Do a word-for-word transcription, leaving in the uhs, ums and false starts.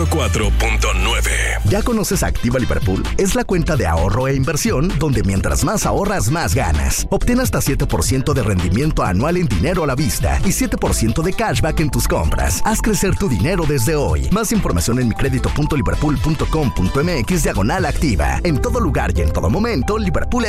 cuatro punto nueve. ¿Ya conoces Activa Liverpool? Es la cuenta de ahorro e inversión donde mientras más ahorras, más ganas. Obtén hasta siete por ciento de rendimiento anual en dinero a la vista y siete por ciento de cashback en tus compras. Haz crecer tu dinero desde hoy. Más información en micredito punto liverpool punto com punto m x diagonal activa. En todo lugar y en todo momento, Liverpool